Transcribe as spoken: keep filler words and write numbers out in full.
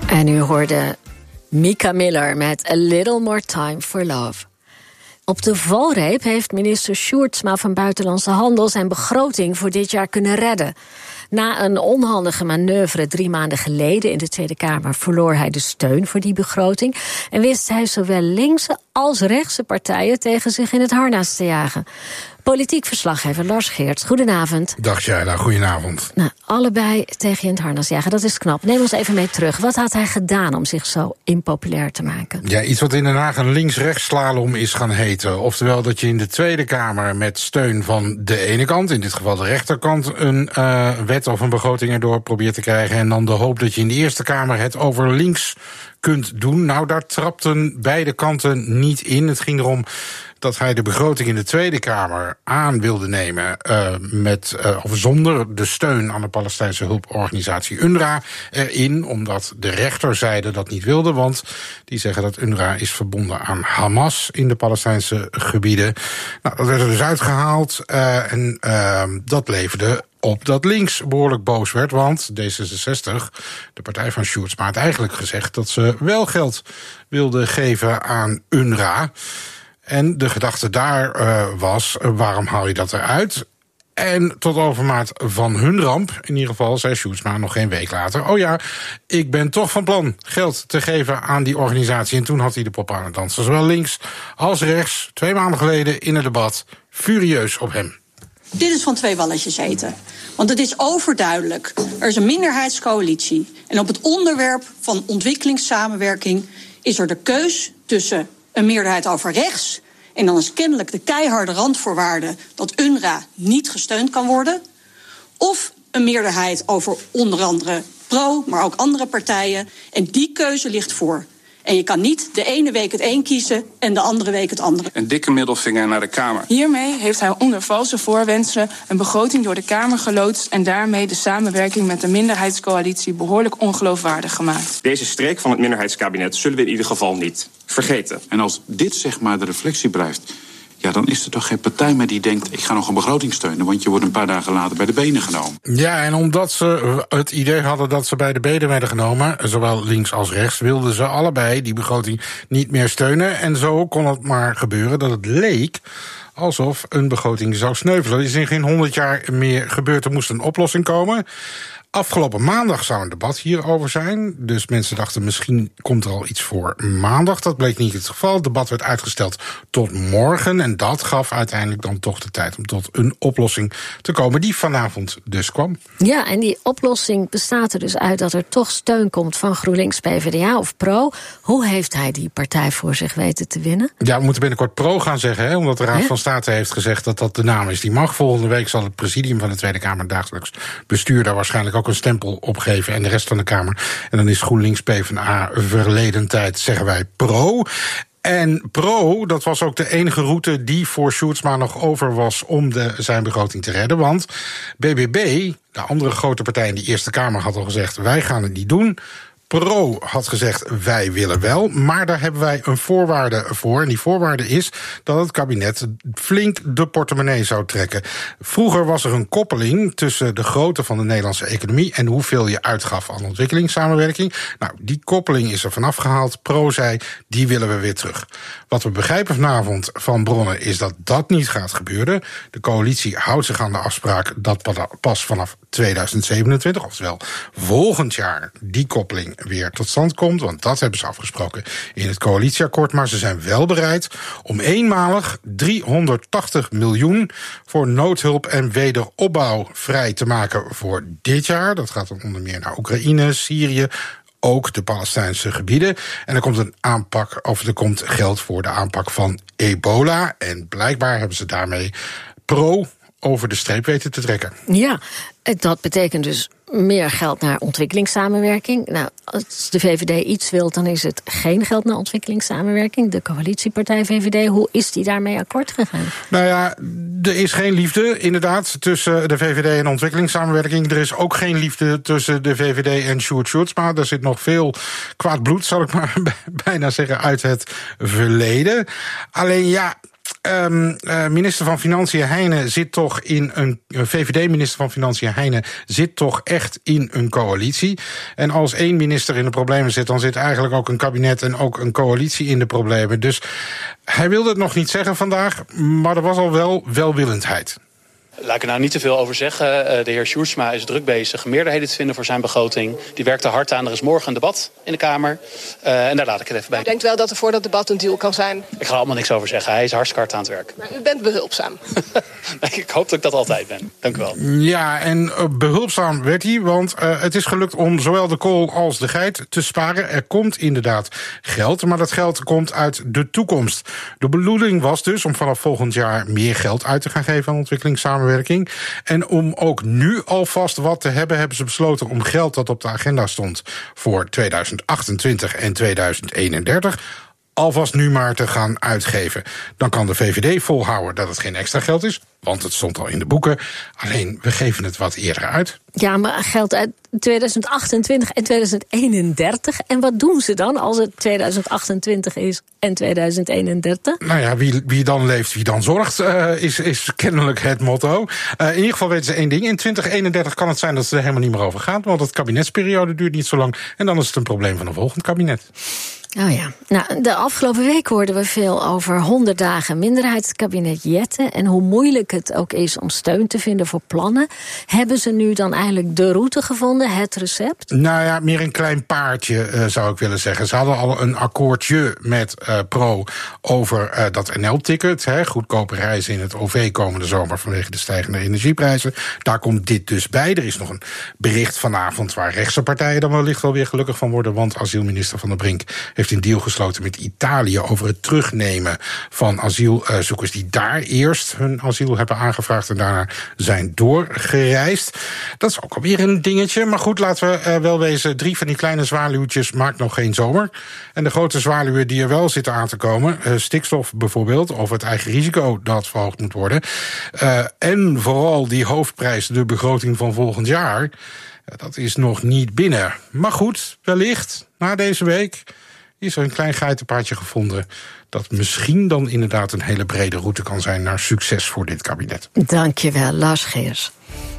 En u hoorde Mika Miller met A Little More Time for Love. Op de valreep heeft minister Sjoerdsma van Buitenlandse Handel zijn begroting voor dit jaar kunnen redden. Na een onhandige manoeuvre drie maanden geleden in de Tweede Kamer verloor hij de steun voor die begroting en wist hij zowel linkse als rechtse partijen tegen zich in het harnas te jagen. Politiek verslaggever Lars Geerts, goedenavond. Dag Jaila, goedenavond. Nou, allebei tegen je in het harnas jagen, dat is knap. Neem ons even mee terug. Wat had hij gedaan om zich zo impopulair te maken? Ja, iets wat in Den Haag een links-rechts slalom is gaan heten. Oftewel dat je in de Tweede Kamer met steun van de ene kant, in dit geval de rechterkant, een uh, wet of een begroting erdoor probeert te krijgen. En dan de hoop dat je in de Eerste Kamer het over links kunt doen. Nou, daar trapten beide kanten niet in. Het ging erom dat hij de begroting in de Tweede Kamer aan wilde nemen uh, met, uh, of zonder de steun aan de Palestijnse hulporganisatie U N R W A erin, omdat de rechterzijde dat niet wilde, want die zeggen dat U N R W A is verbonden aan Hamas in de Palestijnse gebieden. Nou, dat werd er dus uitgehaald uh, en uh, dat leverde op dat links behoorlijk boos werd, want D zesenzestig, de partij van Sjoerdsma, had eigenlijk gezegd dat ze wel geld wilde geven aan U N R W A. En de gedachte daar uh, was, uh, waarom haal je dat eruit? En tot overmaat van hun ramp, in ieder geval, zei Sjoerdsma nog geen week later, oh ja, ik ben toch van plan geld te geven aan die organisatie. En toen had hij de pop aan het dansen, zowel links als rechts, twee maanden geleden in het debat, furieus op hem. Dit is van twee walletjes eten. Want het is overduidelijk. Er is een minderheidscoalitie. En op het onderwerp van ontwikkelingssamenwerking is er de keus tussen een meerderheid over rechts, en dan is kennelijk de keiharde randvoorwaarde dat U N R W A niet gesteund kan worden, of een meerderheid over onder andere Pro, maar ook andere partijen. En die keuze ligt voor. En je kan niet de ene week het een kiezen en de andere week het andere. Een dikke middelvinger naar de Kamer. Hiermee heeft hij onder valse voorwendselen een begroting door de Kamer geloodst en daarmee de samenwerking met de minderheidscoalitie behoorlijk ongeloofwaardig gemaakt. Deze streek van het minderheidskabinet zullen we in ieder geval niet vergeten. En als dit zeg maar de reflectie blijft, ja, dan is er toch geen partij meer die denkt, ik ga nog een begroting steunen, want je wordt een paar dagen later bij de benen genomen. Ja, en omdat ze het idee hadden dat ze bij de benen werden genomen, zowel links als rechts, wilden ze allebei die begroting niet meer steunen. En zo kon het maar gebeuren dat het leek alsof een begroting zou sneuvelen. Er is in geen honderd jaar meer gebeurd. Er moest een oplossing komen. Afgelopen maandag zou een debat hierover zijn. Dus mensen dachten, misschien komt er al iets voor maandag. Dat bleek niet het geval. Het debat werd uitgesteld tot morgen. En dat gaf uiteindelijk dan toch de tijd om tot een oplossing te komen, die vanavond dus kwam. Ja, en die oplossing bestaat er dus uit dat er toch steun komt van GroenLinks, P v d A of Pro. Hoe heeft hij die partij voor zich weten te winnen? Ja, we moeten binnenkort Pro gaan zeggen, hè, omdat de Raad ja? van State heeft gezegd dat dat de naam is die mag. Volgende week zal het presidium van de Tweede Kamer dagelijks bestuur daar waarschijnlijk ook een stempel opgeven en de rest van de Kamer. En dan is GroenLinks, P v d A verleden tijd, zeggen wij, Pro. En Pro, dat was ook de enige route die voor Sjoerdsma nog over was om de, zijn begroting te redden. Want B B B, de andere grote partij in de Eerste Kamer, had al gezegd, wij gaan het niet doen. Pro had gezegd, wij willen wel, maar daar hebben wij een voorwaarde voor. En die voorwaarde is dat het kabinet flink de portemonnee zou trekken. Vroeger was er een koppeling tussen de grootte van de Nederlandse economie en hoeveel je uitgaf aan ontwikkelingssamenwerking. Nou, die koppeling is er vanaf gehaald. Pro zei, die willen we weer terug. Wat we begrijpen vanavond van bronnen is dat dat niet gaat gebeuren. De coalitie houdt zich aan de afspraak dat pas vanaf tweeduizend zevenentwintig, oftewel volgend jaar, die koppeling weer tot stand komt, want dat hebben ze afgesproken in het coalitieakkoord. Maar ze zijn wel bereid om eenmalig driehonderdtachtig miljoen voor noodhulp en wederopbouw vrij te maken voor dit jaar. Dat gaat dan onder meer naar Oekraïne, Syrië, ook de Palestijnse gebieden. En er komt een aanpak, of er komt geld voor de aanpak van ebola. En blijkbaar hebben ze daarmee Pro over de streep weten te trekken. Ja, dat betekent dus meer geld naar ontwikkelingssamenwerking. Nou, als de V V D iets wil, dan is het geen geld naar ontwikkelingssamenwerking. De coalitiepartij V V D, hoe is die daarmee akkoord gegaan? Nou ja, er is geen liefde, inderdaad, tussen de V V D en ontwikkelingssamenwerking. Er is ook geen liefde tussen de V V D en Sjoerd Sjoerdsma. Er zit nog veel kwaad bloed, zal ik maar bijna zeggen, uit het verleden. Alleen ja, Um, uh, minister van Financiën Heijnen zit toch in een... Uh, V V D-minister van Financiën Heijnen zit toch echt in een coalitie. En als één minister in de problemen zit, dan zit eigenlijk ook een kabinet en ook een coalitie in de problemen. Dus hij wilde het nog niet zeggen vandaag, maar er was al wel welwillendheid. Laat ik er nou niet te veel over zeggen. De heer Sjoerdsma is druk bezig meerderheden te vinden voor zijn begroting. Die werkt er hard aan. Er is morgen een debat in de Kamer. Uh, en daar laat ik het even bij. U denkt wel dat er voor dat debat een deal kan zijn? Ik ga er allemaal niks over zeggen. Hij is hartstikke hard aan het werk. Maar u bent behulpzaam. Ik hoop dat ik dat altijd ben. Dank u wel. Ja, en behulpzaam werd hij, want uh, het is gelukt om zowel de kool als de geit te sparen. Er komt inderdaad geld, maar dat geld komt uit de toekomst. De bedoeling was dus om vanaf volgend jaar meer geld uit te gaan geven aan ontwikkelingssamenwerking. En om ook nu alvast wat te hebben, hebben ze besloten om geld dat op de agenda stond voor tweeduizend achtentwintig en tweeduizend eenendertig... alvast nu maar te gaan uitgeven. Dan kan de V V D volhouden dat het geen extra geld is, want het stond al in de boeken. Alleen, we geven het wat eerder uit. Ja, maar geld uit tweeduizend achtentwintig en tweeduizend eenendertig. En wat doen ze dan als het tweeduizend achtentwintig is en tweeduizend eenendertig? Nou ja, wie, wie dan leeft, wie dan zorgt, uh, is, is kennelijk het motto. Uh, in ieder geval weten ze één ding. In twintig eenendertig kan het zijn dat het er helemaal niet meer over gaat, want het kabinetsperiode duurt niet zo lang. En dan is het een probleem van een volgend kabinet. Oh ja. Nou, de afgelopen week hoorden we veel over honderd dagen minderheidskabinet Jette en hoe moeilijk het ook is om steun te vinden voor plannen. Hebben ze nu dan eigenlijk de route gevonden, het recept? Nou ja, meer een klein paardje uh, zou ik willen zeggen. Ze hadden al een akkoordje met uh, Pro over uh, dat N L-ticket. Hè, goedkope reizen in het O V komende zomer vanwege de stijgende energieprijzen. Daar komt dit dus bij. Er is nog een bericht vanavond waar rechtse partijen dan wellicht wel weer gelukkig van worden, want asielminister Van der Brink heeft een deal gesloten met Italië over het terugnemen van asielzoekers die daar eerst hun asiel hebben aangevraagd en daarna zijn doorgereisd. Dat is ook alweer een dingetje. Maar goed, laten we uh, wel wezen, drie van die kleine zwaluwtjes maakt nog geen zomer. En de grote zwaluwen die er wel zitten aan te komen, uh, stikstof bijvoorbeeld, of het eigen risico dat verhoogd moet worden. Uh, en vooral die hoofdprijs, de begroting van volgend jaar, uh, dat is nog niet binnen. Maar goed, wellicht, na deze week is er een klein geitenpaadje gevonden dat misschien dan inderdaad een hele brede route kan zijn naar succes voor dit kabinet. Dankjewel, Lars Geers.